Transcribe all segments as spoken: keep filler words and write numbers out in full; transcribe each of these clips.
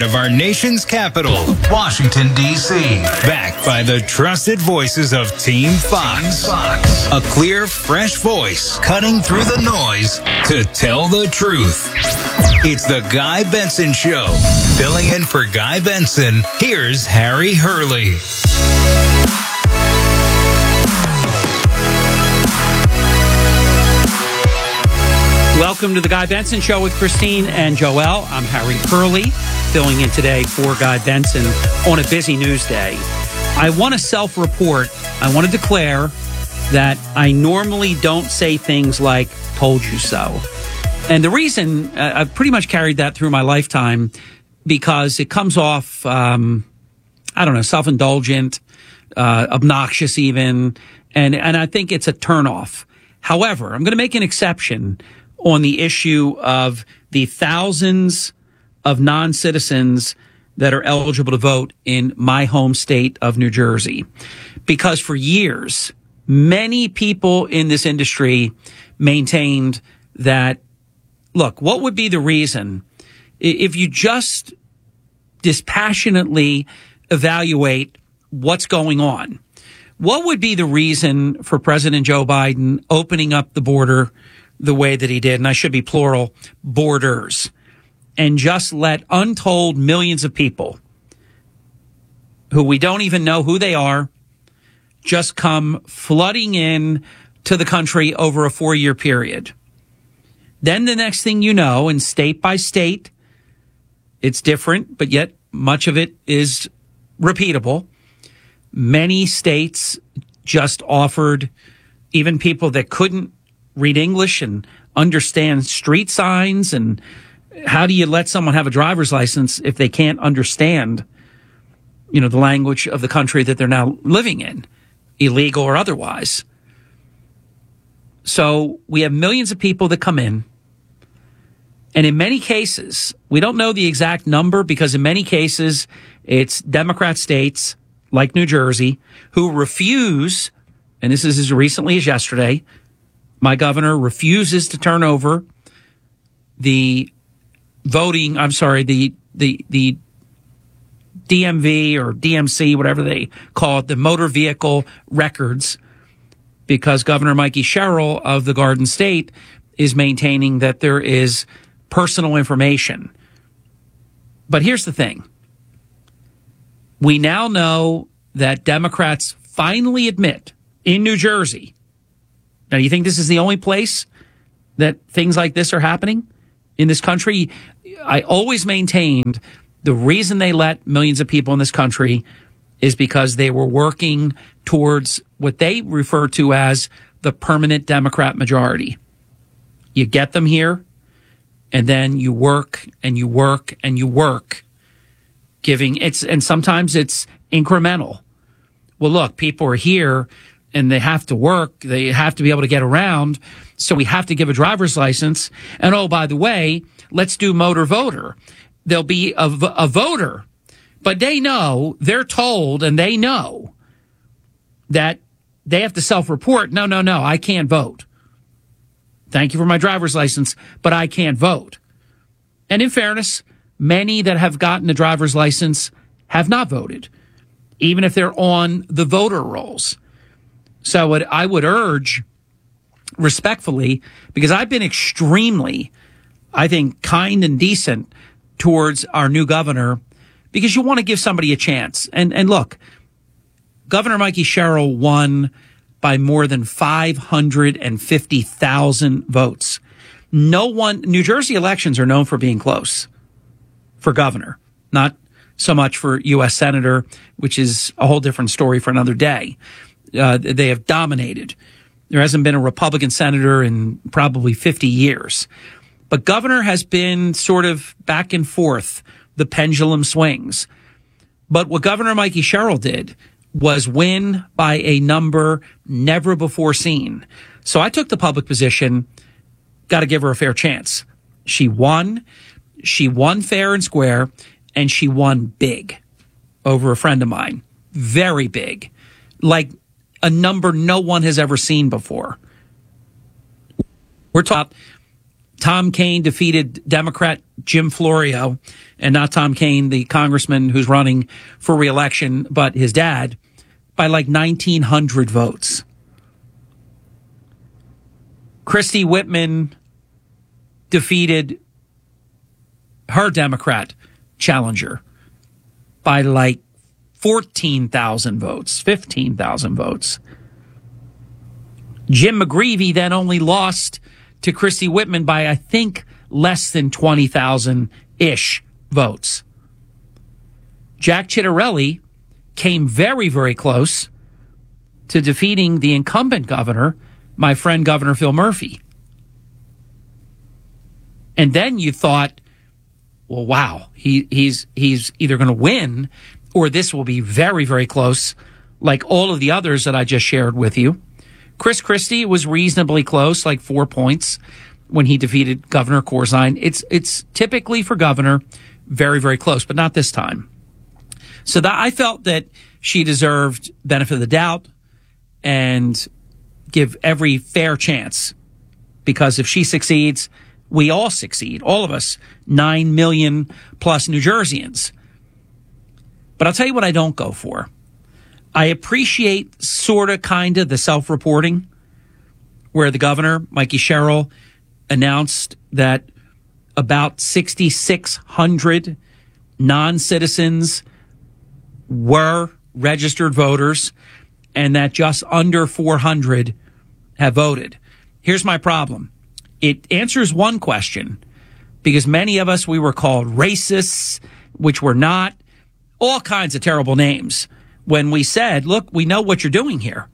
of our nation's capital, Washington, D C Backed by the trusted voices of Team Fox. Fox. A clear, fresh voice cutting through the noise to tell the truth. It's the Guy Benson Show. Filling in for Guy Benson, here's Harry Hurley. Welcome to the Guy Benson Show with Christine and Joel. I'm Harry Hurley, filling in today for Guy Benson on a busy news day. I want to self-report. I want to declare that I normally don't say things like, told you so. And the reason, uh, I've pretty much carried that through my lifetime because it comes off, um, I don't know, self-indulgent, uh, obnoxious even, and, and I think it's a turnoff. However, I'm going to make an exception on the issue of the thousands of non-citizens that are eligible to vote in my home state of New Jersey. Because for years, many people in this industry maintained that, look, what would be the reason if you just dispassionately evaluate what's going on? What would be the reason for President Joe Biden opening up the border the way that he did, and I should be plural, borders, and just let untold millions of people who we don't even know who they are just come flooding in to the country over a four-year period? Then the next thing you know, and state by state, it's different, but yet much of it is repeatable. Many states just offered even people that couldn't read English and understand street signs. And how do you let someone have a driver's license if they can't understand, you know, the language of the country that they're now living in, illegal or otherwise? So we have millions of people that come in. And in many cases, we don't know the exact number because in many cases, it's Democrat states like New Jersey who refuse, and this is as recently as yesterday, my governor refuses to turn over the voting, I'm sorry, the, the, the D M V or D M C, whatever they call it, the motor vehicle records, because Governor Mikey Sherrill of the Garden State is maintaining that there is personal information. But here's the thing. We now know that Democrats finally admit in New Jersey. Now, you think this is the only place that things like this are happening in this country? I always maintained the reason they let millions of people in this country is because they were working towards what they refer to as the permanent Democrat majority. You get them here, and then you work and you work and you work, giving it's, and sometimes it's incremental. Well, look, people are here and they have to work. They have to be able to get around. So we have to give a driver's license. And oh, by the way, let's do motor voter. There'll be a, a voter, but they know, they're told, and they know that they have to self-report. No, no, no, I can't vote. Thank you for my driver's license, but I can't vote. And in fairness, many that have gotten a driver's license have not voted, even if they're on the voter rolls. So what I would urge respectfully, because I've been extremely, I think, kind and decent towards our new governor, because you want to give somebody a chance. And and look, Governor Mikey Sherrill won by more than five hundred fifty thousand votes. No one, New Jersey elections are known for being close for governor, not so much for U S senator, which is a whole different story for another day. Uh, they have dominated. There hasn't been a Republican senator in probably fifty years. But governor has been sort of back and forth. The pendulum swings. But what Governor Mikey Sherrill did was win by a number never before seen. So I took the public position, got to give her a fair chance. She won. She won fair and square, and she won big over a friend of mine. Very big. Like a number no one has ever seen before. We're talking Tom Kean defeated Democrat Jim Florio, and not Tom Kean, the congressman who's running for re-election, but his dad, by like nineteen hundred votes. Christie Whitman defeated her Democrat challenger by like fourteen thousand votes, fifteen thousand votes. Jim McGreevey then only lost to Christie Whitman by, I think, less than twenty thousand-ish votes. Jack Ciattarelli came very, very close to defeating the incumbent governor, my friend Governor Phil Murphy. And then you thought, well, wow, he, he's he's either going to win or this will be very, very close, like all of the others that I just shared with you. Chris Christie was reasonably close, like four points, when he defeated Governor Corzine. It's it's typically for governor very, very close, but not this time. So that I felt that she deserved benefit of the doubt and give every fair chance, because if she succeeds, we all succeed, all of us, nine million plus New Jerseyans. But I'll tell you what I don't go for. I appreciate sort of kind of the self-reporting where the governor, Mikey Sherrill, announced that about six thousand six hundred non-citizens were registered voters and that just under four hundred have voted. Here's my problem. It answers one question, because many of us, we were called racists, which we're not, all kinds of terrible names, when we said, look, we know what you're doing here.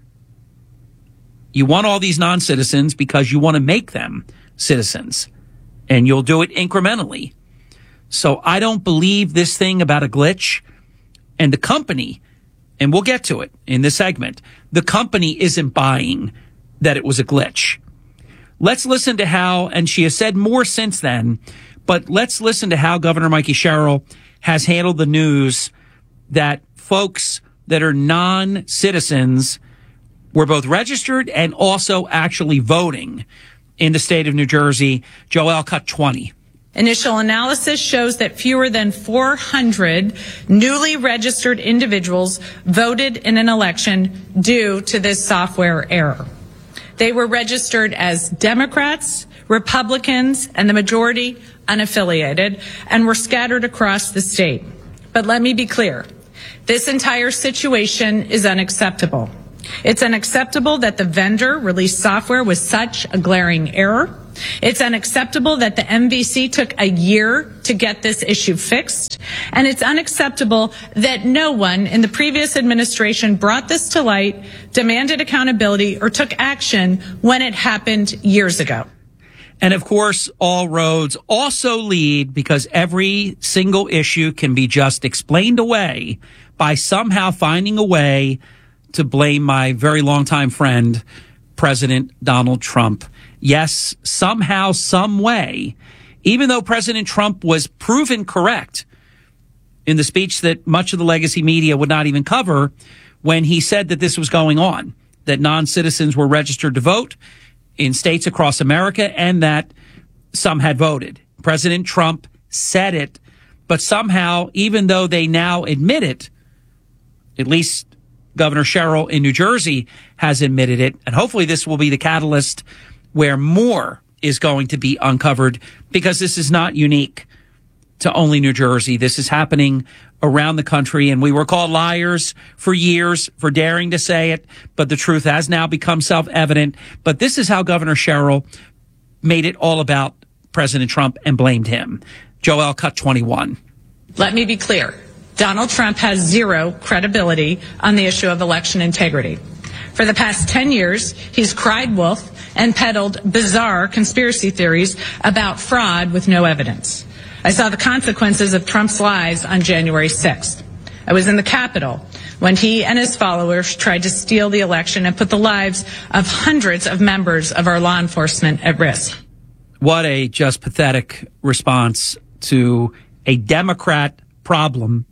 You want all these non-citizens because you want to make them citizens, and you'll do it incrementally. So I don't believe this thing about a glitch. And the company, and we'll get to it in this segment, the company isn't buying that it was a glitch. Let's listen to how, and she has said more since then, but let's listen to how Governor Mikey Sherrill has handled the news that folks that are non-citizens were both registered and also actually voting in the state of New Jersey. Joelle, cut twenty. Initial analysis shows that fewer than four hundred newly registered individuals voted in an election due to this software error. They were registered as Democrats, Republicans, and the majority unaffiliated, and were scattered across the state. But let me be clear. This entire situation is unacceptable. It's unacceptable that the vendor released software with such a glaring error. It's unacceptable that the M V C took a year to get this issue fixed. And it's unacceptable that no one in the previous administration brought this to light, demanded accountability, or took action when it happened years ago. And of course, all roads also lead, because every single issue can be just explained away by somehow finding a way to blame my very longtime friend, President Donald Trump. Yes, somehow, some way, even though President Trump was proven correct in the speech that much of the legacy media would not even cover when he said that this was going on, that non-citizens were registered to vote in states across America and that some had voted. President Trump said it, but somehow, even though they now admit it, at least Governor Sherrill in New Jersey has admitted it, and hopefully this will be the catalyst where more is going to be uncovered, because this is not unique to only New Jersey. This is happening around the country, and we were called liars for years for daring to say it, but the truth has now become self-evident. But this is how Governor Sherrill made it all about President Trump and blamed him. Joelle, cut twenty-one. Let me be clear. Donald Trump has zero credibility on the issue of election integrity. For the past ten years, he's cried wolf and peddled bizarre conspiracy theories about fraud with no evidence. I saw the consequences of Trump's lies on January sixth. I was in the Capitol when he and his followers tried to steal the election and put the lives of hundreds of members of our law enforcement at risk. What a just pathetic response to a Democrat problem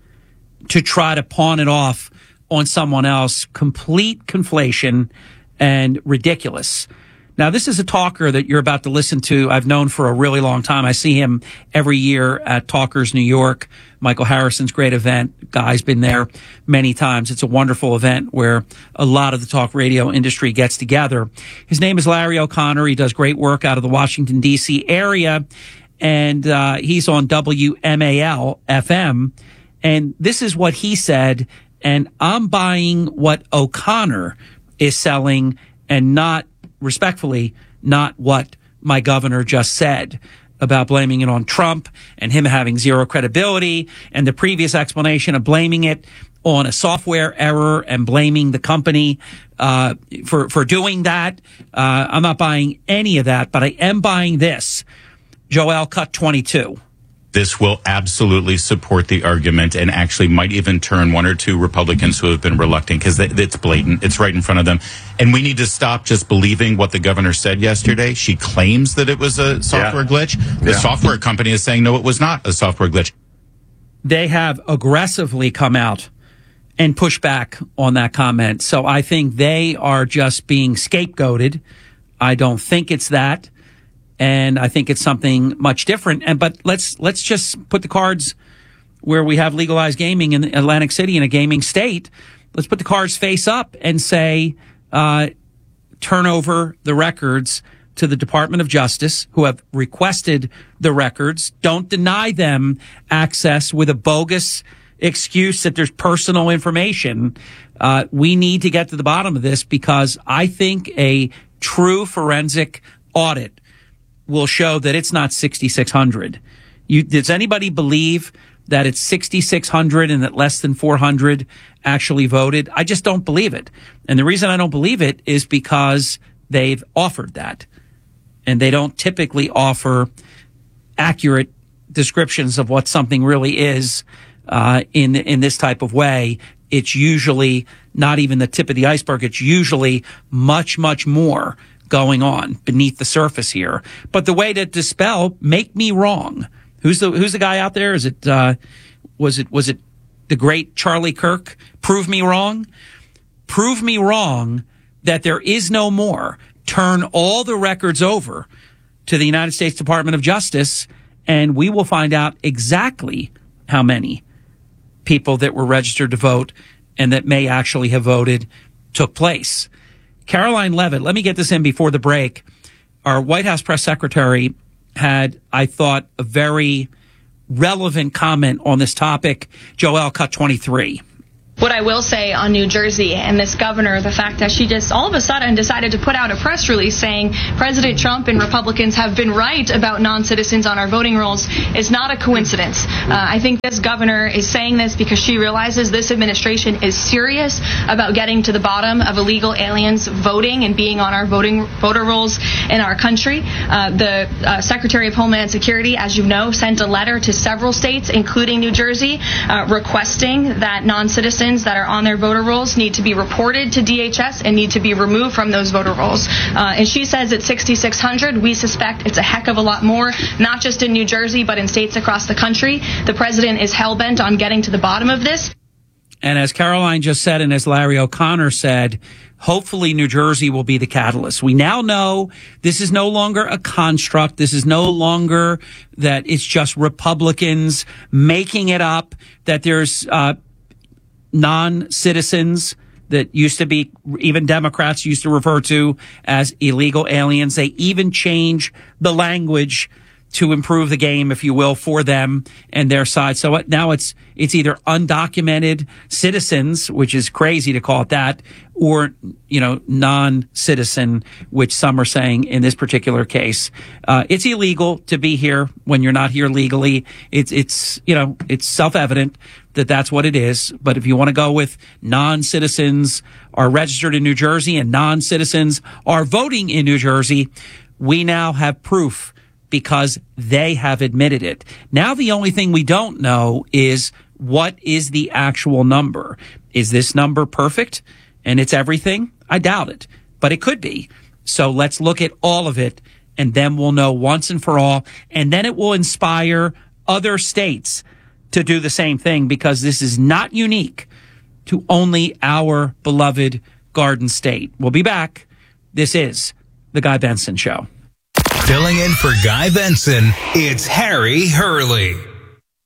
to try to pawn it off on someone else. Complete conflation and ridiculous. Now, this is a talker that you're about to listen to. I've known for a really long time. I see him every year at Talkers New York. Michael Harrison's great event. Guy's been there many times. It's a wonderful event where a lot of the talk radio industry gets together. His name is Larry O'Connor. He does great work out of the Washington, D C area, and uh, he's on W M A L F M. And this is what he said, and I'm buying what O'Connor is selling and not, respectfully, not what my governor just said about blaming it on Trump and him having zero credibility, and the previous explanation of blaming it on a software error and blaming the company uh for for doing that. Uh I'm not buying any of that, but I am buying this. Joel, cut twenty-two. This will absolutely support the argument and actually might even turn one or two Republicans who have been reluctant, because it's blatant. It's right in front of them. And we need to stop just believing what the governor said yesterday. She claims that it was a software yeah. glitch. The yeah. software company is saying, no, it was not a software glitch. They have aggressively come out and push back on that comment. So I think they are just being scapegoated. I don't think it's that. And I think it's something much different. And but let's let's just put the cards where we have legalized gaming in Atlantic City, in a gaming state. Let's put the cards face up and say, uh, turn over the records to the Department of Justice, who have requested the records. Don't deny them access with a bogus excuse that there's personal information. Uh, we need to get to the bottom of this, because I think a true forensic audit will show that it's not sixty-six hundred. You, does anybody believe that it's sixty-six hundred and that less than four hundred actually voted? I just don't believe it. And the reason I don't believe it is because they've offered that. And they don't typically offer accurate descriptions of what something really is uh, in in this type of way. It's usually not even the tip of the iceberg. It's usually much, much more going on beneath the surface here. But the way to dispel, make me wrong. Who's the who's the guy out there? Is it uh, was it was it the great Charlie Kirk? Prove me wrong. Prove me wrong that there is no more. Turn all the records over to the United States Department of Justice, and we will find out exactly how many people that were registered to vote and that may actually have voted took place. Caroline Leavitt, let me get this in before the break. Our White House press secretary had, I thought, a very relevant comment on this topic. Joel, cut twenty-three. What I will say on New Jersey and this governor, the fact that she just all of a sudden decided to put out a press release saying President Trump and Republicans have been right about non-citizens on our voting rolls is not a coincidence. Uh, I think this governor is saying this because she realizes this administration is serious about getting to the bottom of illegal aliens voting and being on our voting voter rolls in our country. Uh, the uh, Secretary of Homeland Security, as you know, sent a letter to several states, including New Jersey, uh, requesting that non-citizens that are on their voter rolls need to be reported to D H S and need to be removed from those voter rolls. Uh, and she says it's sixty-six hundred. We suspect it's a heck of a lot more, not just in New Jersey, but in states across the country. The president is hell-bent on getting to the bottom of this. And as Caroline just said, and as Larry O'Connor said, hopefully New Jersey will be the catalyst. We now know this is no longer a construct. This is no longer that it's just Republicans making it up, that there's uh non-citizens that used to be, even Democrats used to refer to as illegal aliens. They even change the language to improve the game, if you will, for them and their side. So now it's it's either undocumented citizens, which is crazy to call it that, or, you know, non-citizen, which some are saying in this particular case. Uh, it's illegal to be here when you're not here legally. It's, it's, you know, it's self-evident that that's what it is. But if you want to go with non-citizens are registered in New Jersey and non-citizens are voting in New Jersey, we now have proof, because they have admitted it. Now the only thing we don't know is what is the actual number. Is this number perfect and it's everything? I doubt it, but it could be. So let's look at all of it, and then we'll know once and for all. And then it will inspire other states to do the same thing, because this is not unique to only our beloved Garden State. We'll be back. This is The Guy Benson Show. Filling in for Guy Benson, it's Harry Hurley.